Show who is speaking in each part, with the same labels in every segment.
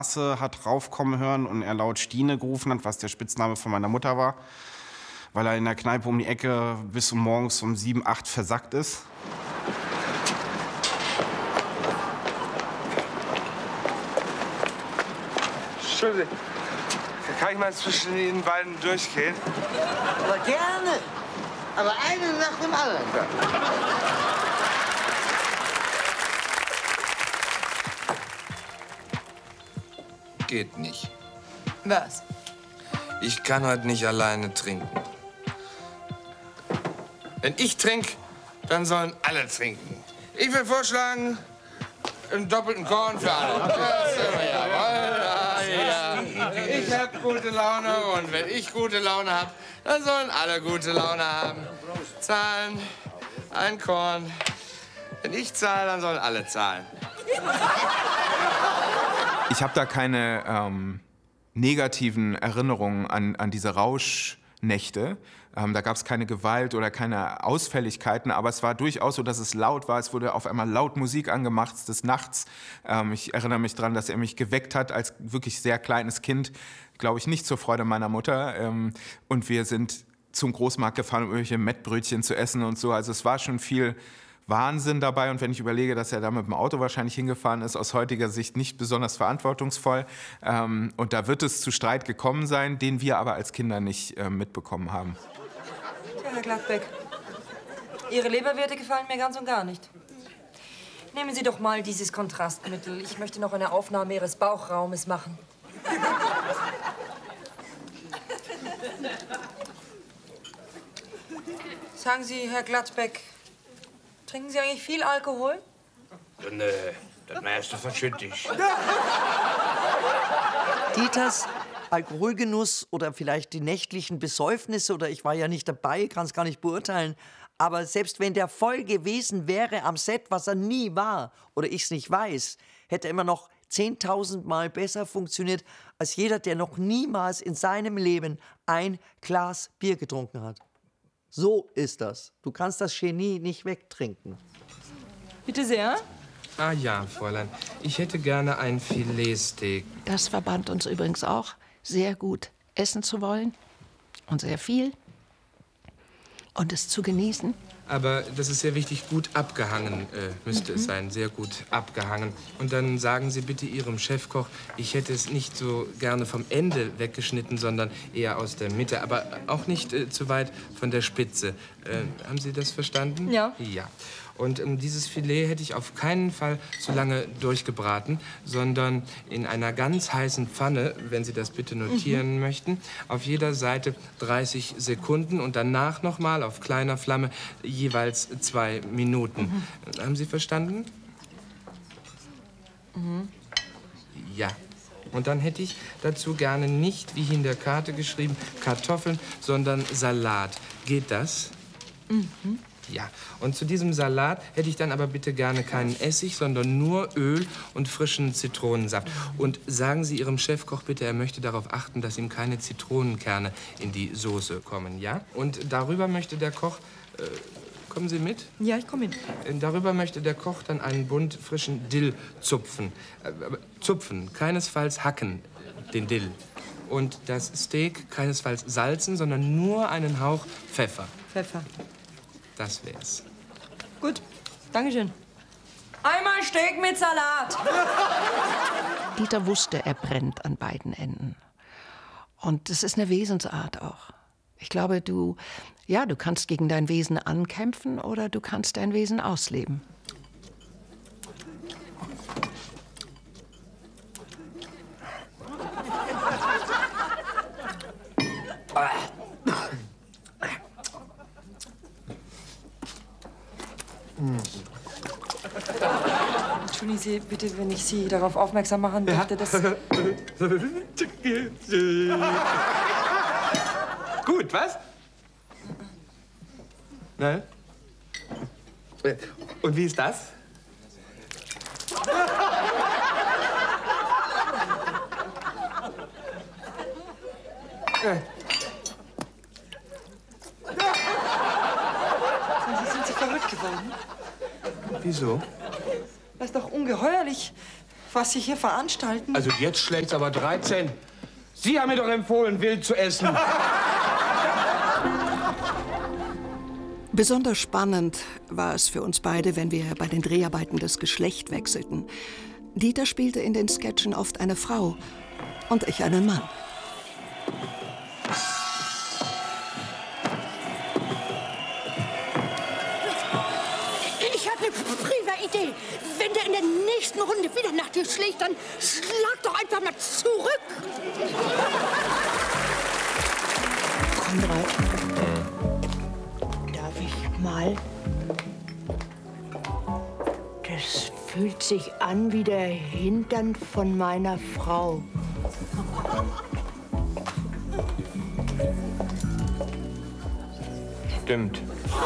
Speaker 1: hat raufkommen hören und er laut Stine gerufen hat, was der Spitzname von meiner Mutter war, weil er in der Kneipe um die Ecke bis morgens um 7, 8 versackt ist.
Speaker 2: Entschuldigung, kann ich mal zwischen Ihnen beiden durchgehen?
Speaker 3: Aber gerne. Aber einen nach dem anderen.
Speaker 4: Geht nicht.
Speaker 5: Was?
Speaker 4: Ich kann heute nicht alleine trinken. Wenn ich trinke, dann sollen alle trinken. Ich will vorschlagen, einen doppelten Korn für alle. Ich hab gute Laune und wenn ich gute Laune hab, dann sollen alle gute Laune haben. Zahlen, ein Korn. Wenn ich zahle, dann sollen alle zahlen.
Speaker 6: Ich habe da keine negativen Erinnerungen an diese Rauschnächte. Da gab es keine Gewalt oder keine Ausfälligkeiten, aber es war durchaus so, dass es laut war. Es wurde auf einmal laut Musik angemacht des Nachts. Ich erinnere mich daran, dass er mich geweckt hat als wirklich sehr kleines Kind, glaube ich, nicht zur Freude meiner Mutter. Und wir sind zum Großmarkt gefahren, um irgendwelche Mettbrötchen zu essen und so. Also es war schon viel Wahnsinn dabei. Und wenn ich überlege, dass er da mit dem Auto wahrscheinlich hingefahren ist, aus heutiger Sicht nicht besonders verantwortungsvoll. Und da wird es zu Streit gekommen sein, den wir aber als Kinder nicht mitbekommen haben.
Speaker 5: Ja, Herr Gladbeck, Ihre Leberwerte gefallen mir ganz und gar nicht. Nehmen Sie doch mal dieses Kontrastmittel. Ich möchte noch eine Aufnahme Ihres Bauchraumes machen. Sagen Sie, Herr Gladbeck, trinken Sie eigentlich viel Alkohol?
Speaker 4: Nö, das meiste verschütte ich.
Speaker 3: Dieters Alkoholgenuss oder vielleicht die nächtlichen Besäufnisse oder ich war ja nicht dabei, kann es gar nicht beurteilen. Aber selbst wenn der voll gewesen wäre am Set, was er nie war oder ich es nicht weiß, hätte er immer noch 10.000 Mal besser funktioniert als jeder, der noch niemals in seinem Leben ein Glas Bier getrunken hat. So ist das. Du kannst das Genie nicht wegtrinken.
Speaker 5: Bitte sehr.
Speaker 4: Ah ja, Fräulein. Ich hätte gerne ein Filetsteak.
Speaker 7: Das verband uns übrigens auch sehr gut, essen zu wollen und sehr viel und es zu genießen.
Speaker 4: Aber das ist sehr wichtig, gut abgehangen müsste es sein, sehr gut abgehangen. Und dann sagen Sie bitte Ihrem Chefkoch, ich hätte es nicht so gerne vom Ende weggeschnitten, sondern eher aus der Mitte, aber auch nicht zu weit von der Spitze. Haben Sie das verstanden?
Speaker 5: Ja.
Speaker 4: Ja. Und dieses Filet hätte ich auf keinen Fall so lange durchgebraten, sondern in einer ganz heißen Pfanne, wenn Sie das bitte notieren möchten, auf jeder Seite 30 Sekunden und danach noch mal auf kleiner Flamme jeweils 2 Minuten. Haben Sie verstanden? Ja. Und dann hätte ich dazu gerne nicht, wie hier in der Karte geschrieben, Kartoffeln, sondern Salat. Geht das? Ja, und zu diesem Salat hätte ich dann aber bitte gerne keinen Essig, sondern nur Öl und frischen Zitronensaft. Und sagen Sie Ihrem Chefkoch bitte, er möchte darauf achten, dass ihm keine Zitronenkerne in die Soße kommen, ja? Und darüber möchte der Koch... kommen Sie mit?
Speaker 5: Ja, ich komme mit.
Speaker 4: Darüber möchte der Koch dann einen Bund frischen Dill zupfen. Zupfen, keinesfalls hacken, den Dill. Und das Steak keinesfalls salzen, sondern nur einen Hauch Pfeffer.
Speaker 5: Pfeffer.
Speaker 4: Das wär's.
Speaker 5: Gut, Dankeschön. Einmal Steak mit Salat.
Speaker 7: Dieter wusste, er brennt an beiden Enden. Und das ist eine Wesensart auch. Ich glaube, du kannst gegen dein Wesen ankämpfen oder du kannst dein Wesen ausleben.
Speaker 5: Entschuldigen Sie bitte, wenn ich Sie darauf aufmerksam machen dürfte, dass...
Speaker 4: Gut, was? Nein? Und wie ist das?
Speaker 5: Sind Sie verrückt geworden?
Speaker 4: Wieso?
Speaker 5: Das ist doch ungeheuerlich. was Sie hier veranstalten?
Speaker 4: Also jetzt schlägt's aber 13. Sie haben mir doch empfohlen, wild zu essen.
Speaker 7: Besonders spannend war es für uns beide, wenn wir bei den Dreharbeiten das Geschlecht wechselten. Dieter spielte in den Sketchen oft eine Frau und ich einen Mann.
Speaker 8: Ich habe eine prima Idee. Wenn der in der nächsten Runde wieder nach dir schlägt, dann schlag doch einfach mal zurück. Konrad, darf ich mal? Das fühlt sich an wie der Hintern von meiner Frau.
Speaker 4: Stimmt.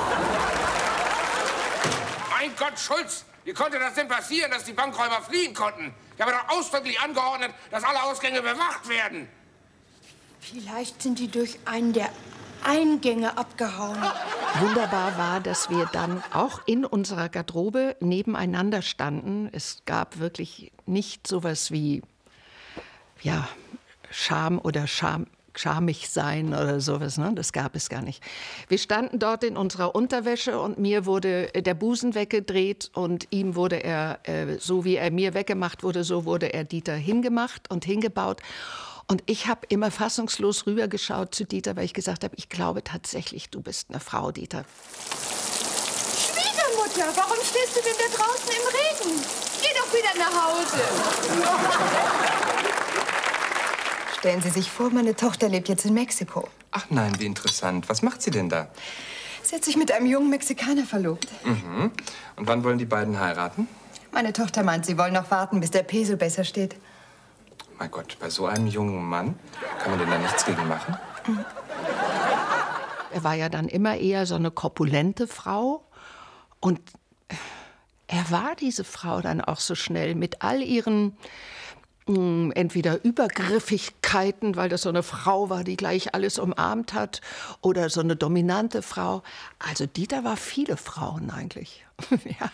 Speaker 9: Mein Gott, Schulz! Wie konnte das denn passieren, dass die Bankräuber fliehen konnten? Ich habe doch ausdrücklich angeordnet, dass alle Ausgänge bewacht werden.
Speaker 8: Vielleicht sind die durch einen der Eingänge abgehauen.
Speaker 7: Wunderbar war, dass wir dann auch in unserer Garderobe nebeneinander standen. Es gab wirklich nicht sowas wie, ja, Scham oder schamig sein oder sowas, ne? Das gab es gar nicht. Wir standen dort in unserer Unterwäsche und mir wurde der Busen weggedreht und ihm wurde er, so wie er mir weggemacht wurde, so wurde er Dieter hingemacht und hingebaut. Und ich habe immer fassungslos rübergeschaut zu Dieter, weil ich gesagt habe, ich glaube tatsächlich, du bist eine Frau, Dieter.
Speaker 8: Schwiegermutter, warum stehst du denn da draußen im Regen? Geh doch wieder nach Hause.
Speaker 5: Stellen Sie sich vor, meine Tochter lebt jetzt in Mexiko.
Speaker 4: Ach nein, wie interessant. Was macht sie denn da?
Speaker 5: Sie hat sich mit einem jungen Mexikaner verlobt.
Speaker 4: Mhm. Und wann wollen die beiden heiraten?
Speaker 5: Meine Tochter meint, sie wollen noch warten, bis der Peso besser steht.
Speaker 4: Mein Gott, bei so einem jungen Mann kann man denn da nichts gegen machen?
Speaker 7: Er war ja dann immer eher so eine korpulente Frau. Und er war diese Frau dann auch so schnell mit all ihren entweder Übergriffigkeiten, weil das so eine Frau war, die gleich alles umarmt hat, oder so eine dominante Frau. Also Dieter war viele Frauen eigentlich. Ja.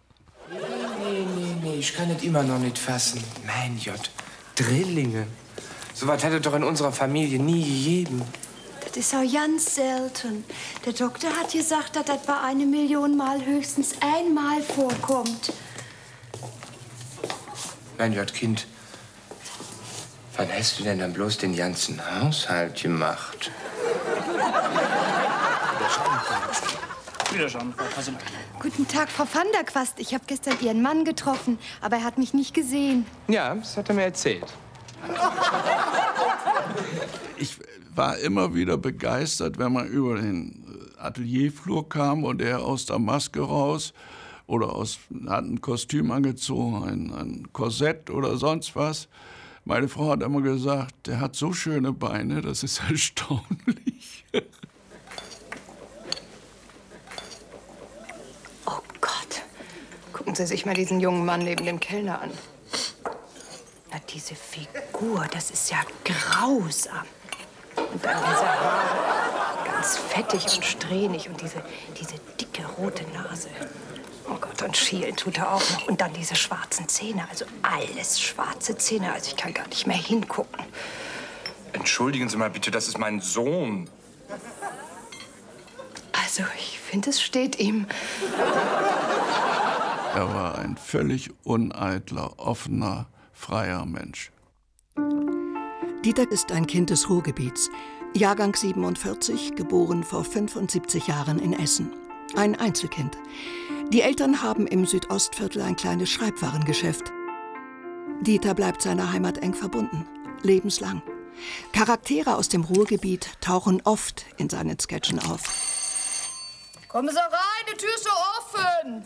Speaker 4: Nee, ich kann es immer noch nicht fassen. Mein Gott, Drillinge. So was hat es doch in unserer Familie nie gegeben.
Speaker 8: Das ist auch ganz selten. Der Doktor hat gesagt, dass das bei 1 Million Mal höchstens einmal vorkommt.
Speaker 4: Mein Gott, Kind, wann hast du denn dann bloß den ganzen Haushalt gemacht?
Speaker 10: Wiederschauen, Frau Kasseler.
Speaker 8: Guten Tag, Frau van der Quast. Ich habe gestern Ihren Mann getroffen, aber er hat mich nicht gesehen.
Speaker 4: Ja, das hat er mir erzählt.
Speaker 11: Ich war immer wieder begeistert, wenn man über den Atelierflur kam und er aus der Maske raus oder hat ein Kostüm angezogen, ein Korsett oder sonst was. Meine Frau hat immer gesagt, der hat so schöne Beine, das ist erstaunlich.
Speaker 5: Oh Gott. Gucken Sie sich mal diesen jungen Mann neben dem Kellner an.
Speaker 8: Na, diese Figur, das ist ja grausam. Und dann diese Haare, ganz fettig und strähnig und diese dicke rote Nase. Oh Gott, und schielen tut er auch noch. Und dann diese schwarzen Zähne, also alles schwarze Zähne. Also ich kann gar nicht mehr hingucken.
Speaker 9: Entschuldigen Sie mal bitte, das ist mein Sohn.
Speaker 5: Also ich finde, es steht ihm.
Speaker 11: Er war ein völlig uneitler, offener, freier Mensch.
Speaker 7: Dieter ist ein Kind des Ruhrgebiets. Jahrgang 47, geboren vor 75 Jahren in Essen. Ein Einzelkind. Die Eltern haben im Südostviertel ein kleines Schreibwarengeschäft. Dieter bleibt seiner Heimat eng verbunden, lebenslang. Charaktere aus dem Ruhrgebiet tauchen oft in seinen Sketchen auf.
Speaker 8: Kommen Sie rein, die Tür ist so offen.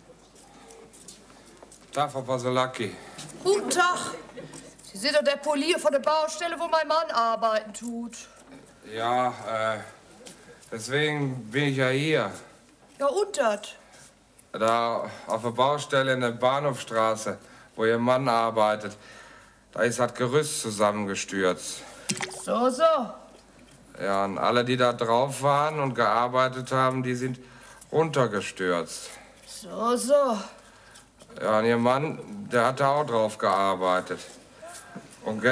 Speaker 4: Da, Frau Pasolaki.
Speaker 8: Guten Tag. Sie sind doch der Polier von der Baustelle, wo mein Mann arbeiten tut.
Speaker 4: Ja, deswegen bin ich ja hier.
Speaker 8: Ja, und das?
Speaker 4: Da auf der Baustelle in der Bahnhofstraße, wo Ihr Mann arbeitet, da ist das Gerüst zusammengestürzt.
Speaker 8: So.
Speaker 4: Ja, und alle, die da drauf waren und gearbeitet haben, die sind runtergestürzt.
Speaker 8: So.
Speaker 2: Ja, und Ihr Mann, der hat da auch drauf gearbeitet. Und